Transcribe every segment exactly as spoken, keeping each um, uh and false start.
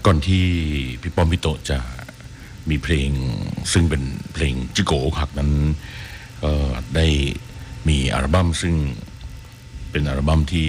ก่อนที่พี่ป้อมพี่โตจะมีเพลงซึ่งเป็นเพลงจิโกะหักนั้นก็ได้มีอัลบั้มซึ่งเป็นอัลบั้มที่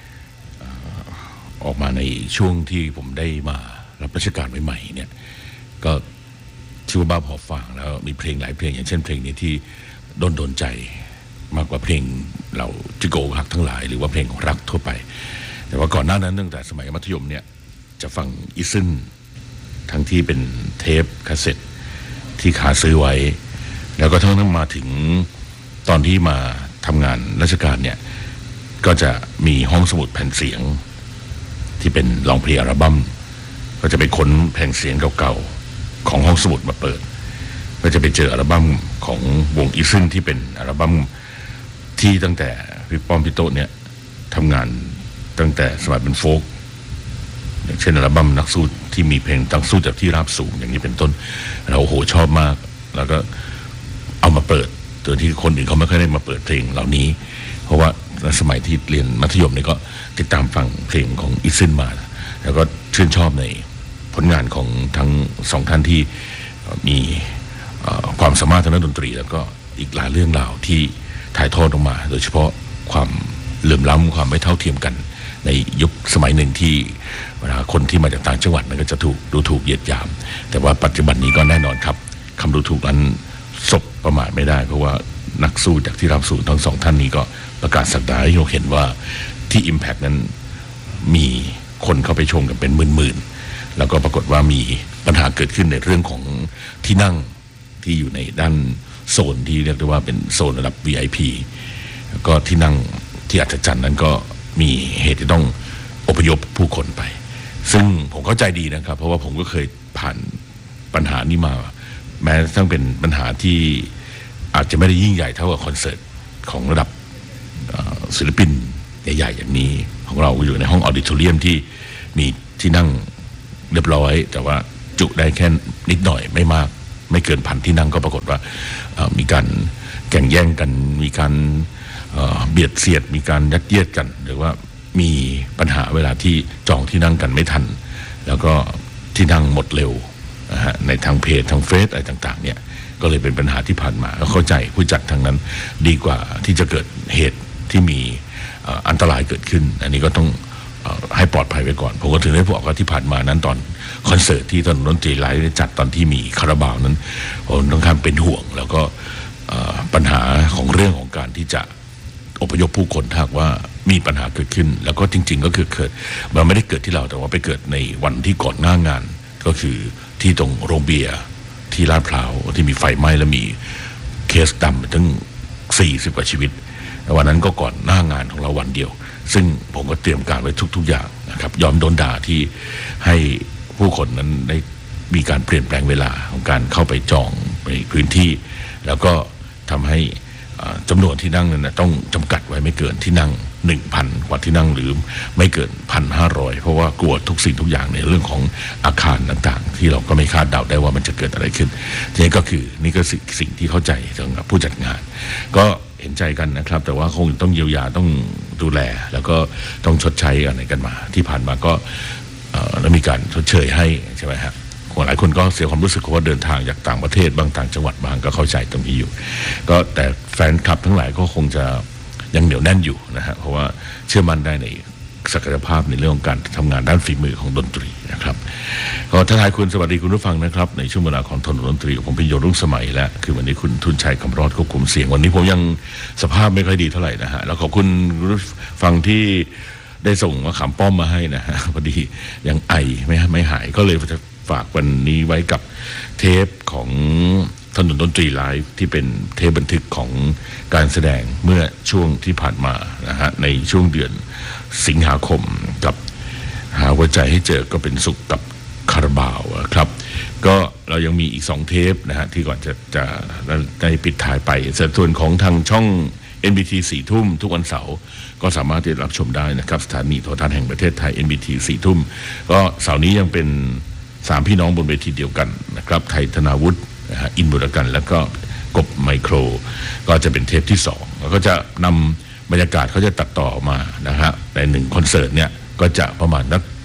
ออกมาในช่วงที่ผมได้มารับราชการใหม่ๆเนี่ยก็ชื่อว่าบ้าพอฟังแล้วมีเพลงหลายเพลงอย่างเช่นเพลงนี้ที่โดนโดนใจมากกว่าเพลงเราจิโกะหักทั้งหลายหรือว่าเพลงของรักทั่วไปแต่ว่าก่อนหน้านั้นตั้งแต่สมัยมัธยมเนี่ยจะฟังอีซึนทั้งที่เป็นเทปคาสเซ็ตที่ขาซื้อไว้แล้วก็ทั้งนั้นมาถึงตอนที่มาทำงานราชการเนี่ยก็จะมีห้องสมุดแผ่นเสียงที่เป็นลองเพลงอัลบั้มก็จะไปค้นแผ่นเสียงเก่าๆของห้องสมุดมาเปิดก็จะไปเจออัลบั้มของวงอีซึนที่เป็นอัลบั้มที่ตั้งแต่พี่ป้อมพี่โตเนี่ยทำงานตั้งแต่สมัยเป็นโฟล์กอย่างเช่นอัลบั้มนักสู้ที่มีเพลงตั้งสู้จากที่ราบสูงอย่างนี้เป็นต้นเราโอ้โหชอบมากแล้วก็เอามาเปิดโดยที่คนอื่นเขาไม่ค่อยได้มาเปิดเพลงเหล่านี้เพราะว่าสมัยที่เรียนมัธยมเนี่ยก็ติดตามฟังเพลงของอีซึนมาแล้วก็ชื่นชอบในผลงานของทั้งสองท่านที่มีความสามารถทางด้านดนตรีแล้วก็อีกหลายเรื่องราวที่ถ่ายทอดออกมาโดยเฉพาะความเหลื่อมล้ำความไม่เท่าเทียมกันในยุคสมัยหนึ่งที่เวลาคนที่มาจากต่างจังหวัดนั้นก็จะถูกดูถูกเหยียดหยามแต่ว่าปัจจุบันนี้ก็แน่นอนครับคำดูถูกนั้นสบประมาทไม่ได้เพราะว่านักสู้จากที่รับสู้ทั้งสองท่านนี้ก็ประกาศสักดาให้เราเห็นว่าที่ Impact นั้นมีคนเข้าไปชมกันเป็นหมื่นๆแล้วก็ปรากฏว่ามีปัญหาเกิดขึ้นในเรื่องของที่นั่งที่อยู่ในด้านโซนที่เรียกได้ว่าเป็นโซนระดับ วี ไอ พี แล้วก็ที่นั่งที่อัศจรรย์นั้นก็มีเหตุที่ต้องอพยพผู้คนไปซึ่งผมเข้าใจดีนะครับเพราะว่าผมก็เคยผ่านปัญหานี้มาแม้ต้องเป็นปัญหาที่อาจจะไม่ได้ยิ่งใหญ่เท่ากับคอนเสิร์ตของระดับศิลปินใหญ่ๆอย่างนี้ของเราอยู่ในห้องออดิทอเรียมที่มีที่นั่งเรียบร้อยแต่ว่าจุได้แค่นิดหน่อยไม่มากไม่เกินพันที่นั่งก็ปรากฏว่ามีการแข่งแย่งกันมีการเบียดเสียดมีการยัดเยียดกันหรือว่ามีปัญหาเวลาที่จองที่นั่งกันไม่ทันแล้วก็ที่นั่งหมดเร็วนะฮะในทางเพจทางเฟซอะไรต่างๆเนี่ยก็เลยเป็นปัญหาที่ผ่านมาแล้วเข้าใจผู้จัดทางนั้นดีกว่าที่จะเกิดเหตุที่มีอันตรายเกิดขึ้นอันนี้ก็ต้องให้ปลอดภัยไว้ก่อนผมก็ถึงได้บอกว่าที่ผ่านมานั้นตอนคอนเสิร์ตที่ตอนดนตรีไลฟ์จัดตอนที่มีคาราบาวนั้นผมต้องการเป็นห่วงแล้วก็ปัญหาของเรื่องของการที่จะอพยพผู้คนถ้าว่ามีปัญหาเกิดขึ้นแล้วก็จริงๆก็คือเกิดมันไม่ได้เกิดที่เราแต่ว่าไปเกิดในวันที่ก่อนหน้างานก็คือที่ตรงโรงเบียร์ที่ลาดพร้าวที่มีไฟไหม้และมีเคสดำถึงสี่สิบกว่าชีวิตวันนั้นก็ก่อนหน้างานของเราวันเดียวซึ่งผมก็เตรียมการไว้ทุกๆอย่างนะครับยอมโดนด่าที่ให้ผู้คนนั้นได้มีการเปลี่ยนแปลงเวลาของการเข้าไปจองในพื้นที่แล้วก็ทำให้จำนวนที่นั่งนั้นต้องจำกัดไว้ไม่เกินที่นั่ง หนึ่งพัน กว่าที่นั่งหรือไม่เกิน หนึ่งพันห้าร้อย เพราะว่ากลัวทุกสิ่งทุกอย่างในเรื่องของอาคารต่างๆที่เราก็ไม่คาดเดาได้ว่ามันจะเกิดอะไรขึ้นทีนี้ก็คือนี่ก็สิ่งที่เข้าใจสำหรับผู้จัดงานก็เห็นใจกันนะครับแต่ว่าคงต้องเยียวยาต้องดูแลแล้วก็ต้องชดใช้อะไรกันมาที่ผ่านมาก็แล้วมีการชดเชยให้ใช่ไหมครับหลายคนก็เสียความรู้สึกว่าเดินทางจากต่างประเทศบางต่างจังหวัดบางก็เข้าใจตรงนี้อยู่ก็แต่แฟนคลับทั้งหลายก็คงจะยังเหนียวแน่นอยู่นะฮะเพราะว่าเชื่อมั่นได้ในศักยภาพในเรื่องของการทำงานด้านฝีมือของดนตรีนะครับก็ทักทายคุณสวัสดีคุณผู้ฟังนะครับในช่วงเวลาของถนนดนตรีผมพิยรุ่งสมัยและคือวันนี้คุณทุนชัยคำรอดควบคุมเสียงวันนี้ผมยังสภาพไม่ค่อยดีเท่าไหร่นะฮะแล้วขอบคุณคุณผู้ฟังที่ได้ส่งมะขามป้อมมาให้นะฮะพอดียังไอไม่ไม่หายก็เลยจะฝากวันนี้ไว้กับเทปของถนนดนตรีไลฟ์ที่เป็นเทปบันทึกของการแสดงเมื่อช่วงที่ผ่านมานะฮะในช่วงเดือนสิงหาคมกับหาหัวใจให้เจอก็เป็นสุขกับคาราบาวครับก็เรายังมีอีกสองเทปนะฮะที่ก่อนจะจะได้ปิดท้ายไปส่วนของทางช่อง เอ็น บี ที สี่ทุ่มทุกวันเสาร์ก็สามารถที่จะรับชมได้นะครับสถานีโทรทัศน์แห่งประเทศไทย เอ็น บี ที สี่ทุ่มก็เสาร์นี้ยังเป็นสามพี่น้องบนเวทีเดียวกันนะครับไทยธนาวุฒินะฮะอินบุรกันแล้วก็กบไมโครก็จะเป็นเทปที่สองแล้วก็จะนำบรรยากาศเขาจะตัดต่อมานะฮะในหนึ่งคอนเสิร์ตเนี่ยก็จะประมาณนัก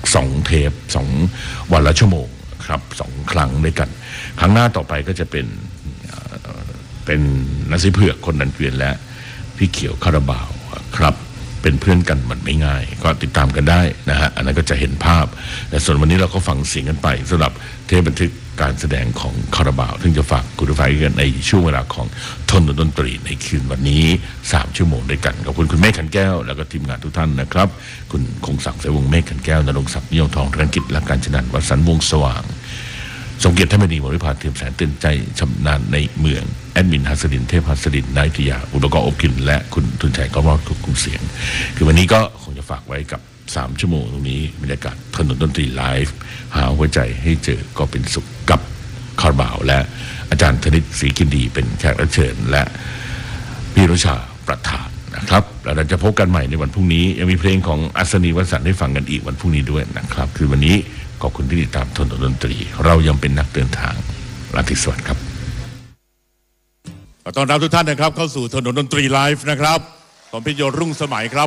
สองเทปสองวันละชั่วโมงครับสองครั้งด้วยกันครั้งหน้าต่อไปก็จะเป็นเป็นนักสิเผือกคนดันเกวียนและพี่เขียวคาราบาวครับเป็นเพื่อนกันมันไม่ง่ายก็ติดตามกันได้นะฮะอันนั้นก็จะเห็นภาพแต่ส่วนวันนี้เราก็ฟังเสียงกันไปสำหรับเทปบันทึกการแสดงของคาราบาวซึ่งจะฝากคุณผู้ฟังกันในช่วงเวลาของทนดนตรีในคืนวันนี้สามชั่วโมงด้วยกันขอบคุณคุณเมฆขันแก้วแล้วก็ทีมงานทุกท่านนะครับคุณคงศักดิ์เสวงเมฆขันแก้วนรงค์ศักดิ์นิยมทองธนกิจและการชนันวสันต์วงสว่างสมเกียรติท่านบดีบริพาเทียมแสนตื่นใจชำนาญในเมืองแอดมินฮัสดินเทพฮัสดินนายทิยาอุปกรณ์อบกินและคุณทุนชัยก็รอดควบคุมเสียงคือวันนี้ก็คงจะฝากไว้กับสามชั่วโมงตรงนี้บรรยากาศถนนดนตรีไลฟ์หาหัวใจให้เจอก็เป็นสุขกับคาราบาวและอาจารย์ธนิตศรีกินดีเป็นแขกรับเชิญและพี่รุชาประธานนะครับแล้วเราจะพบกันใหม่ในวันพรุ่งนี้ยังมีเพลงของอัศนีวสันต์ให้ฟังกันอีกวันพรุ่งนี้ด้วยนะครับคือวันนี้ขอบคุณที่ติดตามทนดนตรีเรายังเป็นนักเดินทางราตรีสวัสดิ์ครับขอต้อนรับทุกท่านนะครับเข้าสู่ถนนดนตรีไลฟ์นะครับผมพิโยรุ่งสมัยครับ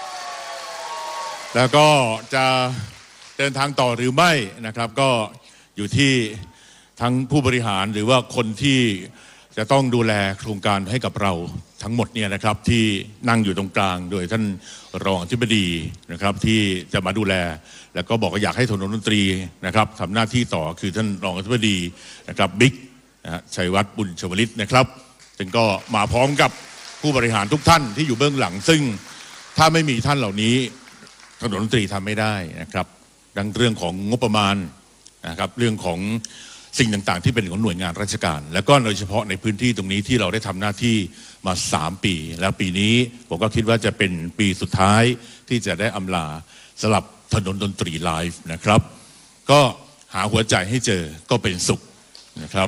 แล้วก็จะเดินทางต่อหรือไม่นะครับก็อยู่ที่ทั้งผู้บริหารหรือว่าคนที่จะต้องดูแลโครงการให้กับเราทั้งหมดเนี่ยนะครับที่นั่งอยู่ตรงกลางโดยท่านรองอธิบดีนะครับที่จะมาดูแลแล้วก็บอกว่าอยากให้ถนนดนตรีนะครับทำหน้าที่ต่อคือท่านรองอธิบดีนะครับบิ๊กนะชัยวัฒน์บุญชวลิตนะครับซึ่งก็มาพร้อมกับผู้บริหารทุกท่านที่อยู่เบื้องหลังซึ่งถ้าไม่มีท่านเหล่านี้ถนนดนตรีทำไม่ได้นะครับดังเรื่องของงบประมาณนะครับเรื่องของสิ่งต่างๆที่เป็นของหน่วยงานราชการและก็โดยเฉพาะในพื้นที่ตรงนี้ที่เราได้ทำหน้าที่มาสามปีแล้วปีนี้ผมก็คิดว่าจะเป็นปีสุดท้ายที่จะได้อำลาสำหรับถนนดนตรีไลฟ์นะครับก็หาหัวใจให้เจอก็เป็นสุขนะครับ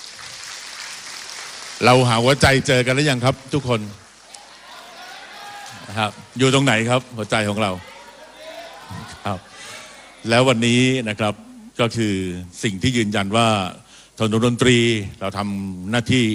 เราหาหัวใจเจอกันหรือยังครับทุกคนนะครับอยู่ตรงไหนครับหัวใจของเราครับแล้ววันนี้นะครับก็คือสิ่งที่ยืนยันว่าถนนดนตรีเราทำหน้าที่